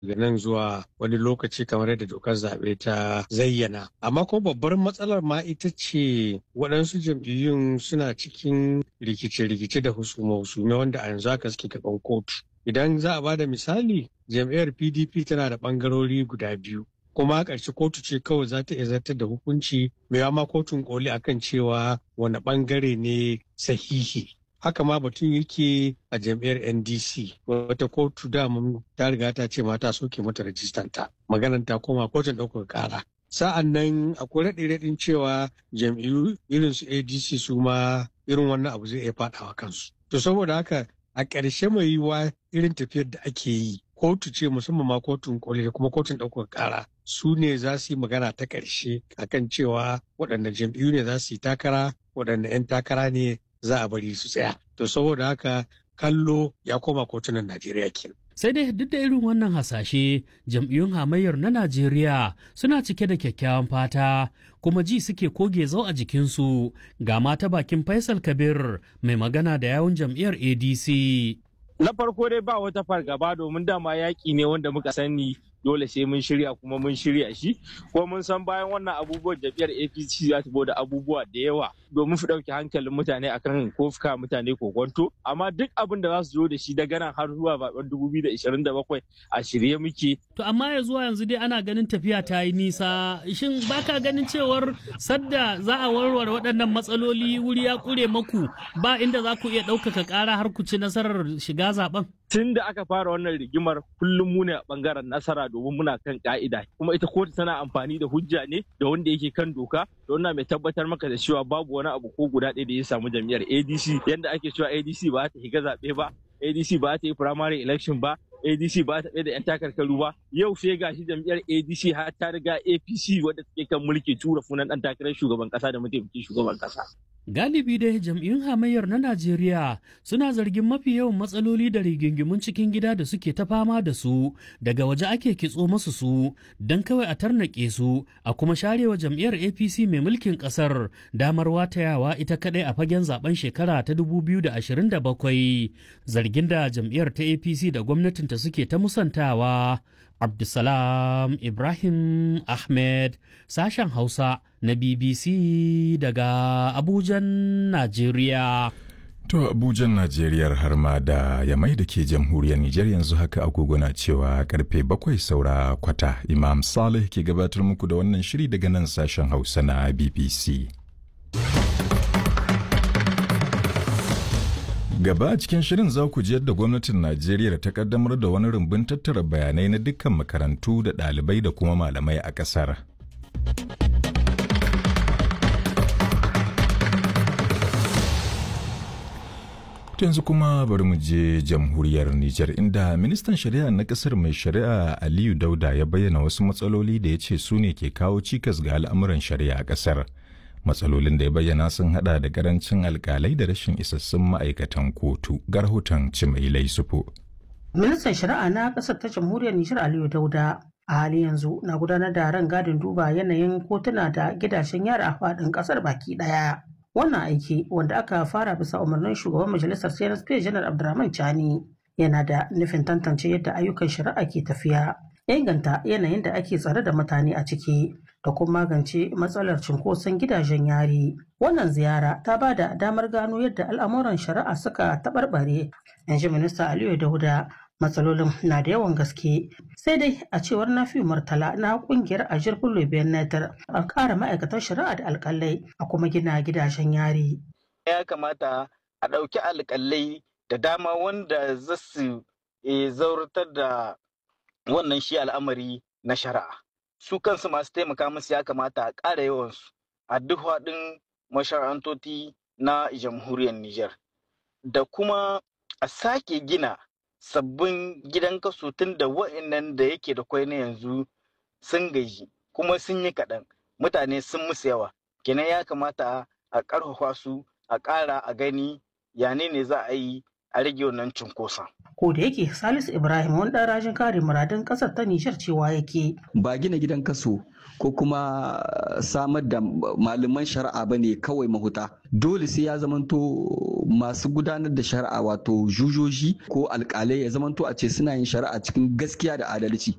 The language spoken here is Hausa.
daga nan zuwa wani lokaci kamar yadda dokar zaɓe ta zayyana. Amma ko babbar matsalar ma ita ce waɗansu jam'iyyun suna cikin rikice-rikice da husume wanda a yanzu haka suke gaban kotu. Idan za a ba da misali, jam'iyyar PDP tana da ɓangarori guda biyu. Kuma a ƙarshe kotu ce kawai za ta iya zartar da hukunci mai ma kotun koli akan cewa wani ɓangare ne sahihi. Haka ma batun yake a jam'iyyar NDC, wata kotu damun ta riga ta ce mata soke mata rajistanta, maganar ta koma kotun ɗaukar ƙara. Sa'an nan akwai raɗe-raɗin cewa jam'iyyu irin su ADC su ma irin wannan abu zai iya faɗawa kansu. To saboda haka a ƙarshe mai yiwuwa irin tafiyar da ake yi, kotu ce musamman ma kotun koli da kuma kotun ɗaukar ƙara su ne za su yi magana ta ƙarshe akan cewa waɗanda jam'iyyu ne za su yi takara, waɗanda 'yan takara ne za a bari su tsaya. To saboda haka kallo ya koma kotunan Najeriya kenan. Sai dai duk da irin wannan hasashe, jam'iyyun hamayyar na Najeriya suna cike da kyakkyawan fata kuma ji suke koge zau a jikinsu, ga mata bakin Faisal Kabir mai magana da yawun jam'iyyar ADC. Na farko dai ba wata fargaba domin dama yaƙi ne wanda muka sani dole sai mun shirya kuma mun shirya shi kuma mun san bayan wannan abubuwan jam'iyyar APC za ta da abubuwa da yawa domin su ɗauki hankalin mutane akan ko fuka mutane kokonto, amma duk abin da za su zo da shi daga nan har zuwa zaben 2027 a shirye muke. To amma ya zuwa yanzu dai ana ganin tafiya ta yi nisa, shin baka ganin cewar sadda za a warware waɗannan matsaloli wuri ya ƙure maku ba inda za ku iya ɗaukaka ƙara har ku ci nasarar shiga zaben? Tun da aka fara wannan rigimar kullum mu ne a bangaren nasara domin muna kan ka'ida, kuma ita kotu tana amfani da hujja ne da wanda yake kan doka, da wannan mai tabbatar maka da cewa babu wani abu ko guda ɗaya da ya samu jam'iyyar ADC. Yanda ake cewa ADC ba ta shiga zaɓe ba, ADC ba ta yi primary election ba, ADC ba ta ɗaya da 'yan takarkaru ba, yau sai gashi jam'iyyar ADC har ta riga APC wadda take kan mulki tura funan ɗan takarar shugaban ƙasa da mataimakin shugaban ƙasa. Galibi dai jam'iyyun hamayyar na Najeriya suna zargin mafi yawan matsaloli da rigingimun cikin gida da suke ta fama da su daga waje ake kitso masu su don kawai a tarnaƙe su a kuma sharewa jam'iyyar APC mai mulkin ƙasar damar watayawa ita kaɗai a fagen zaben shekara ta 2027, zargin da jam'iyyar ta APC da gwamnatinta suke ta musantawa. Abdulsalam Ibrahim Ahmed, sashen Hausa na BBC daga Abujan, Najeriya. To Abujan Najeriya har ma da Yamai da ke jamhuriyar Nijar yanzu haka agogo na cewa karfe 7 saura kwata. Imam Saleh ke gabatar muku da wannan shiri daga nan sashen Hausa na BBC. Gaba a cikin shirin za ku ji yadda gwamnatin Najeriya ta kaddamar da wani rumbun tattara bayanai na dukkan makarantu da ɗalibai da kuma malamai a ƙasar. Yanzu kuma bari mu je jamhuriyar Nijar inda ministan shari'a na ƙasar mai shari'a Aliyu Dauda ya bayyana wasu matsaloli da ya ce su ne ke kawo cikas ga al'amuran shari'a a ƙasar. Matsalolin da ya bayyana sun hada da karancin alkalai da rashin isassun ma'aikatan kotu ga rahoton Cimailai Sufo. Ministan shari'a na ƙasar ta jamhuriyar Nijar Aliyu Dauda a hali yanzu na gudanar da ran gadin duba yanayin kotuna da gidajen yara a faɗin ƙasar baki ɗaya. Wannan aiki wanda aka fara bisa umarnin shugaban majalisar CNSP Janar Abdurrahman Chani yana da nufin tantance yadda ayyukan shari'a ke tafiya, inganta yanayin da ake tsare da mutane a ciki da kuma magance matsalar cunkoson gidajen yari. Wannan ziyara ta ba da damar gano yadda al'amuran shari'a suka taɓarɓare. In ji Minista Aliyu Dauda, matsalolin na da yawan gaske. Sai dai a cewar Nafi'u Murtala na ƙungiyar Ajir Fullo Benetar, a ƙara ma'aikatan shari'a da alƙalai a kuma gina gidajen yari. Ya kamata a ɗauki alƙalai da dama wanda za su zauratar da wannan shi al'amari na shari'a. Su kansu masu taimaka musu ya kamata a ƙara yawansu a duk haɗin mashara'antoti na jamhuriyar Nijar. Da kuma a sake gina sabbin gidan kaso tun da wa'annan da yake da kwai na yanzu sun gaji kuma sun yi kaɗan, mutane sun musu yawa. Kenan ya kamata a ƙarfafa su, a ƙara a gani yane ne za a yi a rage wannan cunkoson. Ko da yake Salisu Ibrahim wani ɗan rajin kare muradun ƙasar ta Nijar cewa yake. Ba gina gidan kaso ko kuma samar da malaman shari'a ba ne kawai mahuta. Dole sai ya zamanto masu gudanar da shari'a wato jujoji ko alƙalai ya zamanto a ce suna yin shari'a cikin gaskiya da adalci.